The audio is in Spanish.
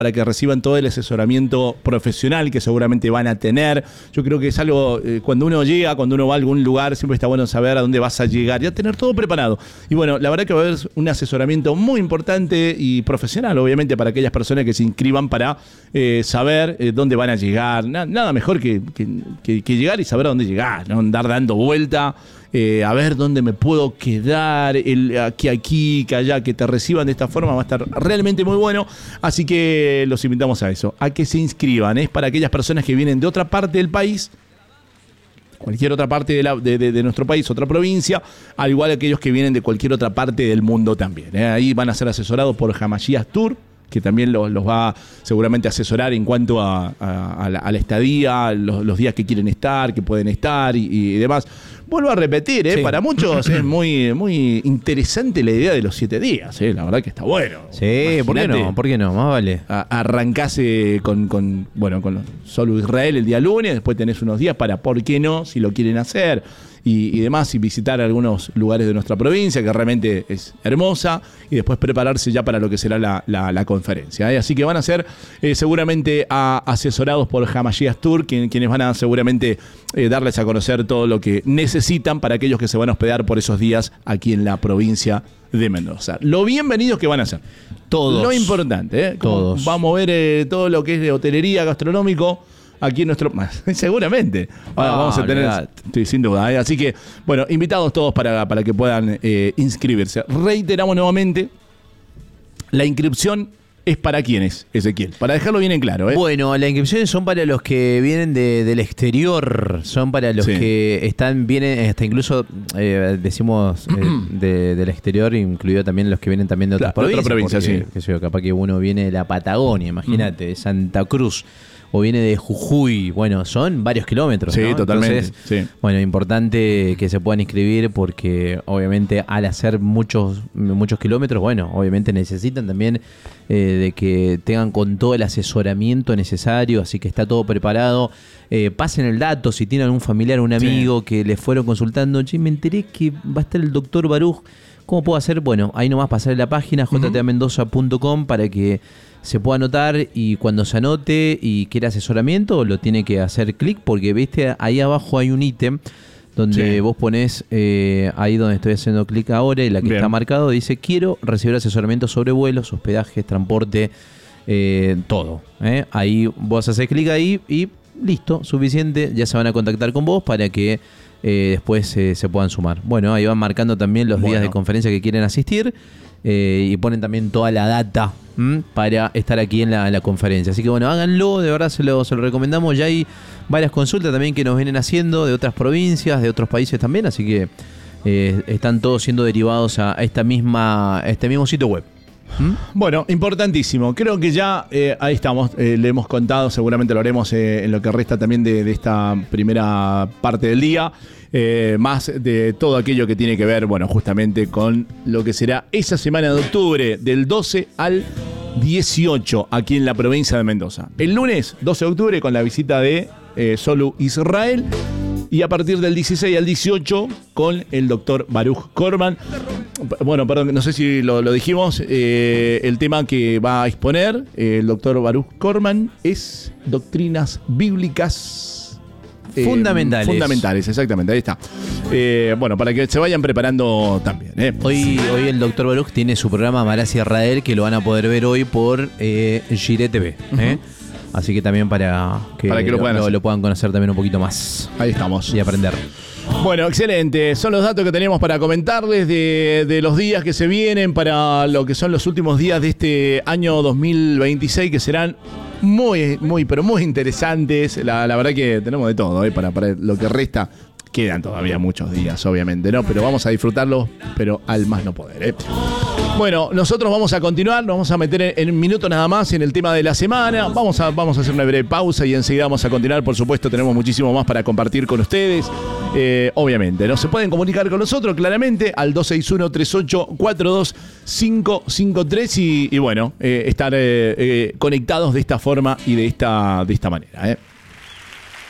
para que reciban todo el asesoramiento profesional que seguramente van a tener. Yo creo que es algo, cuando uno llega, cuando uno va a algún lugar, siempre está bueno saber a dónde vas a llegar y a tener todo preparado. Y bueno, la verdad que va a haber un asesoramiento muy importante y profesional, obviamente, para aquellas personas que se inscriban para saber dónde van a llegar. Nada mejor que llegar y saber a dónde llegar, no andar dando vuelta. A ver dónde me puedo quedar, aquí, que allá, que te reciban de esta forma, va a estar realmente muy bueno. Así que los invitamos a eso, a que se inscriban. Es para aquellas personas que vienen de otra parte del país, cualquier otra parte de nuestro país, otra provincia, al igual que aquellos que vienen de cualquier otra parte del mundo también. Ahí van a ser asesorados por Hamayías Tour, que también los va seguramente a asesorar en cuanto a la estadía, los días que quieren estar, que pueden estar y demás. Vuelvo a repetir, sí. Para muchos es muy, muy interesante la idea de los 7 días, la verdad que está bueno. Sí, Imagínate, ¿por qué no? Más vale. Arrancase con solo Israel el día lunes, después tenés unos días para, ¿por qué no? Si lo quieren hacer y demás, y visitar algunos lugares de nuestra provincia, que realmente es hermosa, y después prepararse ya para lo que será la conferencia. Así que van a ser seguramente asesorados por Hamayías Tour, quienes van a seguramente darles a conocer todo lo que necesitan para aquellos que se van a hospedar por esos días aquí en la provincia de Mendoza. Lo bienvenidos que van a ser. Todos. Lo importante, Todos. Va a mover todo lo que es de hotelería, gastronómico, aquí en nuestro... Seguramente. Vamos a tener... Sí, sin duda. Así que, bueno, invitados todos para que puedan inscribirse. Reiteramos nuevamente, la inscripción es para quiénes, Ezequiel, para dejarlo bien en claro. Bueno, las inscripciones son para los que vienen del exterior, son para los que vienen hasta incluso, decimos, del exterior, incluido también los que vienen también de otras provincias. Otra provincia, porque, qué sé yo, capaz que uno viene de la Patagonia, imagínate, de Santa Cruz, o viene de Jujuy. Bueno, son varios kilómetros, sí, ¿no? Totalmente. Entonces, bueno, importante que se puedan inscribir porque obviamente al hacer muchos kilómetros, bueno, obviamente necesitan también de que tengan con todo el asesoramiento necesario, así que está todo preparado. Pasen el dato si tienen algún familiar o un amigo que les fueron consultando. Che, me enteré que va a estar el doctor Baruch. ¿Cómo puedo hacer? Bueno, ahí nomás pasar en la página jtamendoza.com para que se pueda anotar, y cuando se anote y quiera asesoramiento lo tiene que hacer clic, porque viste ahí abajo hay un ítem donde vos ponés, ahí donde estoy haciendo clic ahora, y la que está marcado dice: quiero recibir asesoramiento sobre vuelos, hospedajes, transporte, todo. Ahí vos haces clic ahí y listo, suficiente, ya se van a contactar con vos para que después se puedan sumar. Bueno, ahí van marcando también los días de conferencia que quieren asistir, y ponen también toda la data para estar aquí en la conferencia. Así que bueno, háganlo, de verdad se lo recomendamos. Ya hay varias consultas también que nos vienen haciendo de otras provincias, de otros países también, así que están todos siendo derivados a este mismo sitio web. Bueno, importantísimo. Creo que ya ahí estamos, le hemos contado, seguramente lo haremos en lo que resta también de esta primera parte del día, más de todo aquello que tiene que ver, bueno, justamente con lo que será esa semana de octubre, del 12 al 18, aquí en la provincia de Mendoza. El lunes 12 de octubre con la visita de Solu Israel, y a partir del 16 al 18 con el doctor Baruch Korman. Bueno, perdón, no sé si lo dijimos, el tema que va a exponer el doctor Baruch Korman es doctrinas bíblicas fundamentales, exactamente, ahí está. Bueno, para que se vayan preparando también. Hoy el doctor Baruch tiene su programa Amarás Israel, que lo van a poder ver hoy por Gire TV. Así que también para que lo puedan conocer también un poquito más. Ahí estamos. Y aprender. Bueno, excelente. Son los datos que tenemos para comentarles de los días que se vienen para lo que son los últimos días de este año 2026, que serán muy, muy, pero muy interesantes. La verdad que tenemos de todo, para lo que resta. Quedan todavía muchos días, obviamente, ¿no? Pero vamos a disfrutarlo, pero al más no poder, Bueno, nosotros vamos a continuar, nos vamos a meter en un minuto nada más en el tema de la semana. Vamos a hacer una breve pausa y enseguida vamos a continuar. Por supuesto, tenemos muchísimo más para compartir con ustedes. Obviamente, ¿no? Se pueden comunicar con nosotros claramente al 261-3842-553 y bueno, estar conectados de esta forma y de esta manera,